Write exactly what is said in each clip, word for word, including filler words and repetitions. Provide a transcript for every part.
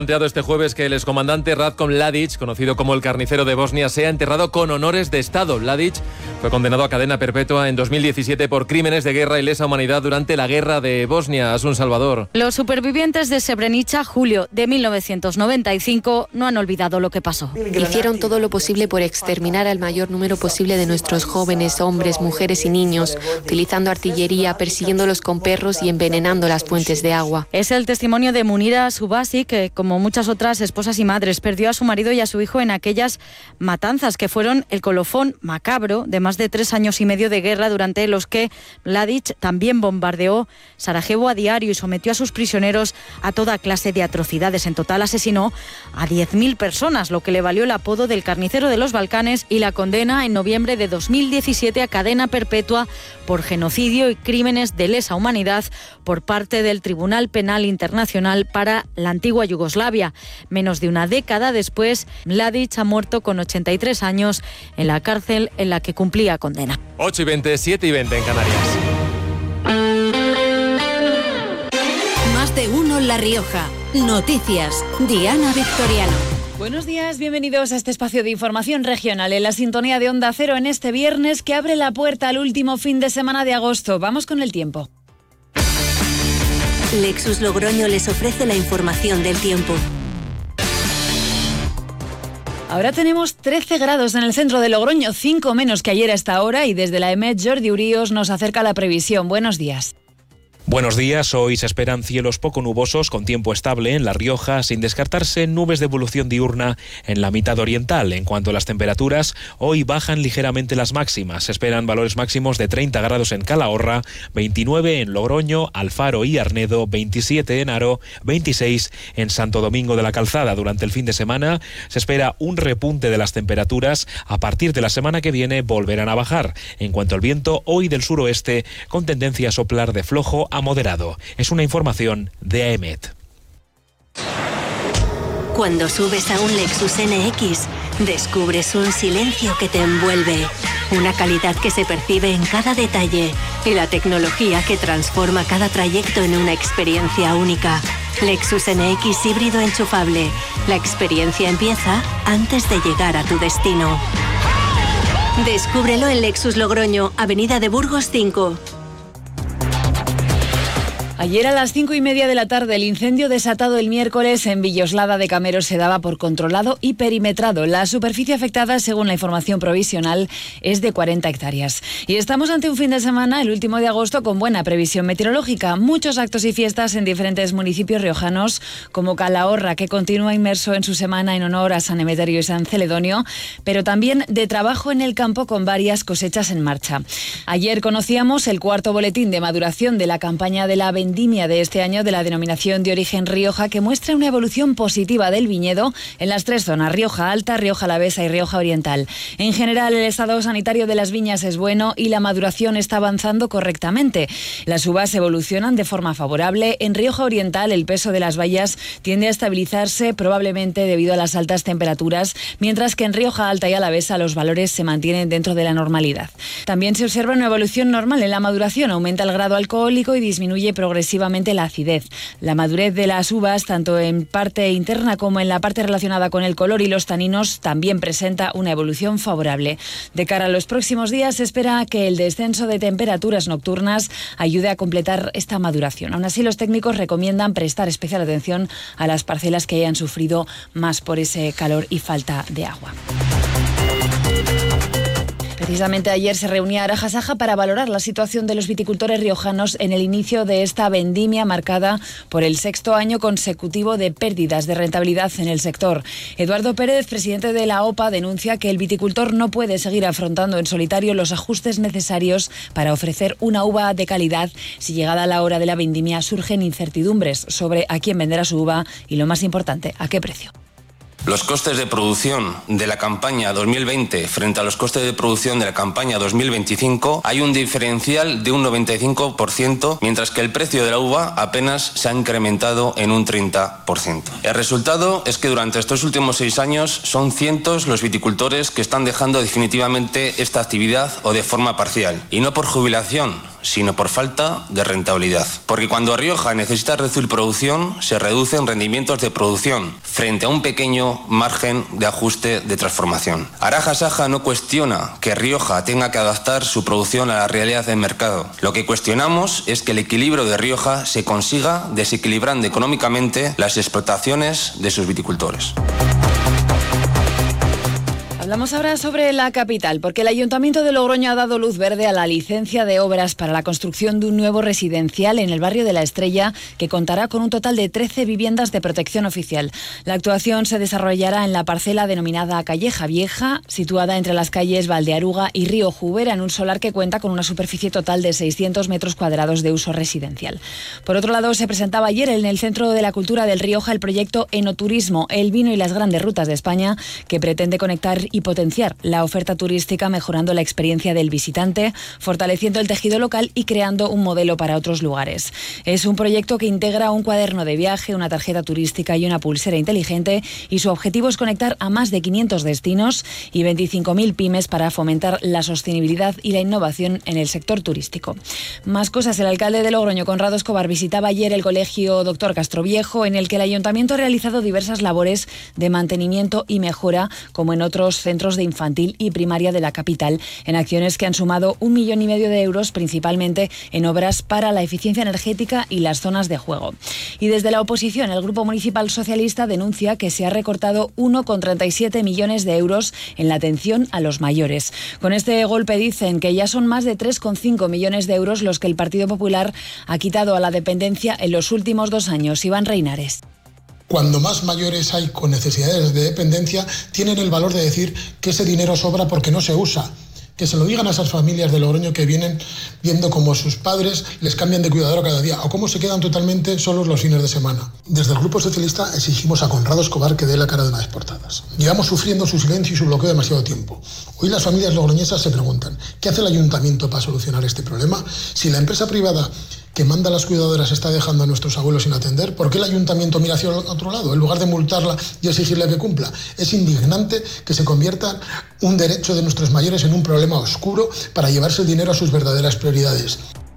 Planteado este jueves que el excomandante Ratko Mladic, conocido como el carnicero de Bosnia, sea enterrado con honores de Estado. Mladic fue condenado a cadena perpetua en dos mil diecisiete por crímenes de guerra y lesa humanidad durante la guerra de Bosnia. Asun Salvador. Los supervivientes de Srebrenica, julio de mil novecientos noventa y cinco, no han olvidado lo que pasó. Hicieron todo lo posible por exterminar al mayor número posible de nuestros jóvenes, hombres, mujeres y niños, utilizando artillería, persiguiéndolos con perros y envenenando las fuentes de agua. Es el testimonio de Munira Subasi, que como Como muchas otras esposas y madres, perdió a su marido y a su hijo en aquellas matanzas que fueron el colofón macabro de más de tres años y medio de guerra, durante los que Mladic también bombardeó Sarajevo a diario y sometió a sus prisioneros a toda clase de atrocidades. En total asesinó a diez mil personas, lo que le valió el apodo del carnicero de los Balcanes y la condena en noviembre de dos mil diecisiete a cadena perpetua por genocidio y crímenes de lesa humanidad por parte del Tribunal Penal Internacional para la antigua Yugoslavia. Menos de una década después, Mladic ha muerto con ochenta y tres años en la cárcel en la que cumplía condena. ocho y veinte, siete y veinte en Canarias. Más de uno en La Rioja. Noticias. Diana Victoriano. Buenos días, bienvenidos a este espacio de información regional en la sintonía de Onda Cero en este viernes que abre la puerta al último fin de semana de agosto. Vamos con el tiempo. Lexus Logroño les ofrece la información del tiempo. Ahora tenemos trece grados en el centro de Logroño, cinco menos que ayer a esta hora, y desde la EMET Jordi Uríos nos acerca la previsión. Buenos días. Buenos días, hoy se esperan cielos poco nubosos con tiempo estable en La Rioja, sin descartarse nubes de evolución diurna en la mitad oriental. En cuanto a las temperaturas, hoy bajan ligeramente las máximas. Se esperan valores máximos de treinta grados en Calahorra, veintinueve en Logroño, Alfaro y Arnedo, veintisiete en Haro, veintiséis en Santo Domingo de la Calzada. Durante el fin de semana se espera un repunte de las temperaturas. A partir de la semana que viene volverán a bajar. En cuanto al viento, hoy del suroeste, con tendencia a soplar de flojo a moderado. Es una información de A E M E T. Cuando subes a un Lexus N X, descubres un silencio que te envuelve, una calidad que se percibe en cada detalle y la tecnología que transforma cada trayecto en una experiencia única. Lexus N X híbrido enchufable. La experiencia empieza antes de llegar a tu destino. Descúbrelo en Lexus Logroño, Avenida de Burgos cinco. Ayer a las cinco y media de la tarde, el incendio desatado el miércoles en Villoslada de Cameros se daba por controlado y perimetrado. La superficie afectada, según la información provisional, es de cuarenta hectáreas. Y estamos ante un fin de semana, el último de agosto, con buena previsión meteorológica. Muchos actos y fiestas en diferentes municipios riojanos, como Calahorra, que continúa inmerso en su semana en honor a San Emeterio y San Celedonio, pero también de trabajo en el campo con varias cosechas en marcha. Ayer conocíamos el cuarto boletín de maduración de la campaña de la vendimia de este año de la denominación de origen Rioja, que muestra una evolución positiva del viñedo en las tres zonas: Rioja Alta, Rioja Alavesa y Rioja Oriental. En general, el estado sanitario de las viñas es bueno y la maduración está avanzando correctamente. Las uvas evolucionan de forma favorable. En Rioja Oriental, el peso de las bayas tiende a estabilizarse, probablemente debido a las altas temperaturas, mientras que en Rioja Alta y Alavesa los valores se mantienen dentro de la normalidad. También se observa una evolución normal en la maduración. Aumenta el grado alcohólico y disminuye progresivamente la acidez. La madurez de las uvas, tanto en parte interna como en la parte relacionada con el color y los taninos, también presenta una evolución favorable. De cara a los próximos días, se espera que el descenso de temperaturas nocturnas ayude a completar esta maduración. Aún así, los técnicos recomiendan prestar especial atención a las parcelas que hayan sufrido más por ese calor y falta de agua. Precisamente ayer se reunía Araja Saja para valorar la situación de los viticultores riojanos en el inicio de esta vendimia marcada por el sexto año consecutivo de pérdidas de rentabilidad en el sector. Eduardo Pérez, presidente de la O P A, denuncia que el viticultor no puede seguir afrontando en solitario los ajustes necesarios para ofrecer una uva de calidad si, llegada la hora de la vendimia, surgen incertidumbres sobre a quién venderá su uva y, lo más importante, a qué precio. Los costes de producción de la campaña dos mil veinte frente a los costes de producción de la campaña dos mil veinticinco hay un diferencial de un noventa y cinco por ciento, mientras que el precio de la uva apenas se ha incrementado en un treinta por ciento. El resultado es que durante estos últimos seis años son cientos los viticultores que están dejando definitivamente esta actividad o de forma parcial, y no por jubilación, sino por falta de rentabilidad. Porque cuando Rioja necesita reducir producción, se reducen rendimientos de producción frente a un pequeño margen de ajuste de transformación. Araja Saja no cuestiona que Rioja tenga que adaptar su producción a la realidad del mercado. Lo que cuestionamos es que el equilibrio de Rioja se consiga desequilibrando económicamente las explotaciones de sus viticultores. Hablamos ahora sobre la capital, porque el Ayuntamiento de Logroño ha dado luz verde a la licencia de obras para la construcción de un nuevo residencial en el barrio de La Estrella, que contará con un total de trece viviendas de protección oficial. La actuación se desarrollará en la parcela denominada Calleja Vieja, situada entre las calles Valdearuga y Río Jubera, en un solar que cuenta con una superficie total de seiscientos metros cuadrados de uso residencial. Por otro lado, se presentaba ayer en el Centro de la Cultura del Rioja el proyecto Enoturismo, el vino y las grandes rutas de España, que pretende conectar y potenciar la oferta turística, mejorando la experiencia del visitante, fortaleciendo el tejido local y creando un modelo para otros lugares. Es un proyecto que integra un cuaderno de viaje, una tarjeta turística y una pulsera inteligente, y su objetivo es conectar a más de quinientos destinos y veinticinco mil pymes para fomentar la sostenibilidad y la innovación en el sector turístico. Más cosas. El alcalde de Logroño, Conrado Escobar, visitaba ayer el colegio Doctor Castroviejo, en el que el ayuntamiento ha realizado diversas labores de mantenimiento y mejora, como en otros centros de infantil y primaria de la capital, en acciones que han sumado un millón y medio de euros, principalmente en obras para la eficiencia energética y las zonas de juego. Y desde la oposición, el Grupo Municipal Socialista denuncia que se ha recortado uno coma treinta y siete millones de euros en la atención a los mayores. Con este golpe dicen que ya son más de tres coma cinco millones de euros los que el Partido Popular ha quitado a la dependencia en los últimos dos años. Iván Reinares. Cuando más mayores hay con necesidades de dependencia, tienen el valor de decir que ese dinero sobra porque no se usa. Que se lo digan a esas familias de Logroño que vienen viendo cómo sus padres les cambian de cuidadora cada día o cómo se quedan totalmente solos los fines de semana. Desde el Grupo Socialista exigimos a Conrado Escobar que dé la cara de una vez por todas. Llevamos sufriendo su silencio y su bloqueo demasiado tiempo. Hoy las familias logroñesas se preguntan, ¿qué hace el ayuntamiento para solucionar este problema? Si la empresa privada que manda a las cuidadoras está dejando a nuestros abuelos sin atender, ¿por qué el ayuntamiento mira hacia otro lado en lugar de multarla y exigirle que cumpla? Es indignante que se convierta un derecho de nuestros mayores en un problema oscuro para llevarse el dinero a sus verdaderas prioridades.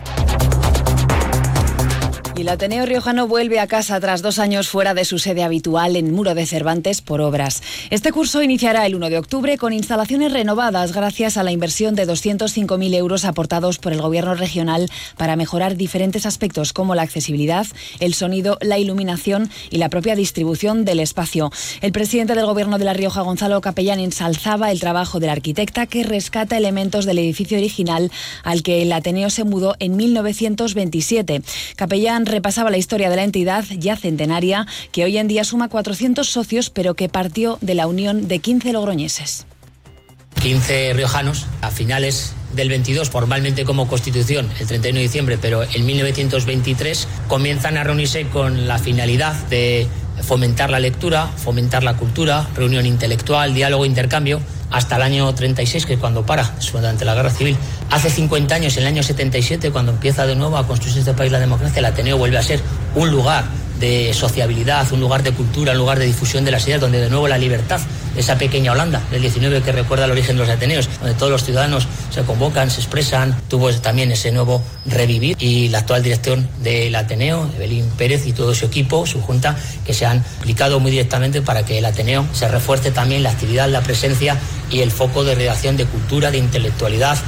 Y el Ateneo riojano vuelve a casa tras dos años fuera de su sede habitual en Muro de Cervantes por obras. Este curso iniciará el uno de octubre con instalaciones renovadas gracias a la inversión de doscientos cinco mil euros aportados por el Gobierno regional para mejorar diferentes aspectos como la accesibilidad, el sonido, la iluminación y la propia distribución del espacio. El presidente del Gobierno de La Rioja, Gonzalo Capellán, ensalzaba el trabajo de la arquitecta, que rescata elementos del edificio original al que el Ateneo se mudó en mil novecientos veintisiete. Capellán repasaba la historia de la entidad ya centenaria, que hoy en día suma cuatrocientos socios, pero que partió de la unión de quince logroñeses. quince riojanos a finales del veintidós, formalmente como Constitución, el treinta y uno de diciembre, pero en mil novecientos veintitrés comienzan a reunirse con la finalidad de fomentar la lectura, fomentar la cultura, reunión intelectual, diálogo, intercambio, hasta el año treinta y seis, que es cuando para, durante la Guerra Civil. Hace cincuenta años, en el año setenta y siete, cuando empieza de nuevo a construirse este país la democracia, el Ateneo vuelve a ser un lugar de sociabilidad, un lugar de cultura, un lugar de difusión de las ideas, donde de nuevo la libertad, esa pequeña Holanda del diecinueve que recuerda el origen de los Ateneos, donde todos los ciudadanos se convocan, se expresan, tuvo también ese nuevo revivir, y la actual dirección del Ateneo, Evelyn Pérez y todo su equipo, su junta, que se han aplicado muy directamente para que el Ateneo se refuerce también la actividad, la presencia y el foco de redacción de cultura, de intelectualidad.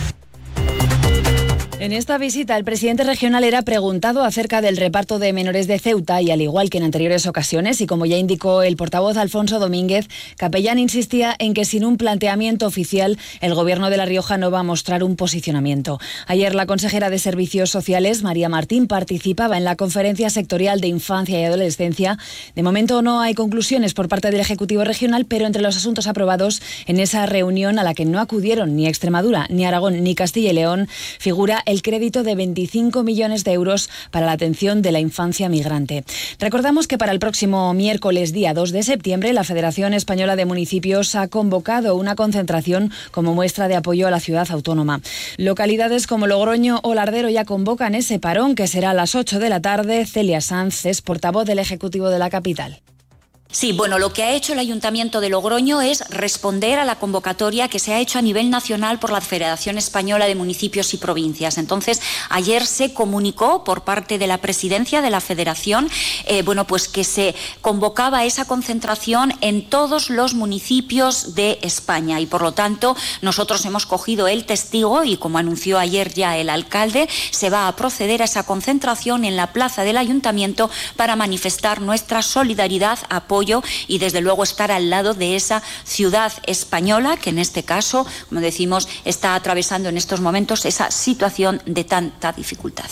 En esta visita, el presidente regional era preguntado acerca del reparto de menores de Ceuta y, al igual que en anteriores ocasiones, y como ya indicó el portavoz Alfonso Domínguez, Capellán insistía en que sin un planteamiento oficial el Gobierno de La Rioja no va a mostrar un posicionamiento. Ayer la consejera de Servicios Sociales, María Martín, participaba en la conferencia sectorial de Infancia y Adolescencia. De momento no hay conclusiones por parte del Ejecutivo regional, pero entre los asuntos aprobados en esa reunión, a la que no acudieron ni Extremadura, ni Aragón, ni Castilla y León, figura el crédito de veinticinco millones de euros para la atención de la infancia migrante. Recordamos que para el próximo miércoles, día dos de septiembre, la Federación Española de Municipios ha convocado una concentración como muestra de apoyo a la ciudad autónoma. Localidades como Logroño o Lardero ya convocan ese parón, que será a las ocho de la tarde. Celia Sanz es portavoz del Ejecutivo de la capital. Sí, bueno, lo que ha hecho el Ayuntamiento de Logroño es responder a la convocatoria que se ha hecho a nivel nacional por la Federación Española de Municipios y Provincias. Entonces, ayer se comunicó por parte de la presidencia de la Federación, eh, bueno, pues que se convocaba esa concentración en todos los municipios de España y, por lo tanto, nosotros hemos cogido el testigo y, como anunció ayer ya el alcalde, se va a proceder a esa concentración en la plaza del Ayuntamiento para manifestar nuestra solidaridad, apoyo y desde luego estar al lado de esa ciudad española que en este caso, como decimos, está atravesando en estos momentos esa situación de tanta dificultad.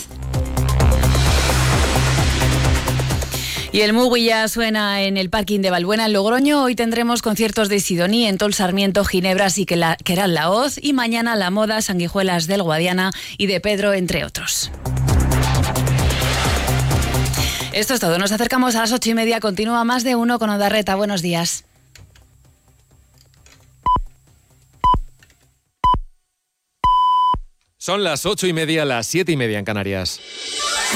Y el Mugui ya suena en el parking de Valbuena, en Logroño. Hoy tendremos conciertos de Sidoní en Tol Sarmiento, Ginebras y Queralt Laoz. Y mañana La Moda, Sanguijuelas del Guadiana y de Pedro, entre otros. Esto es todo. Nos acercamos a las ocho y media. Continúa Más de Uno con Ondarreta. Buenos días. Son las ocho y media, las siete y media en Canarias.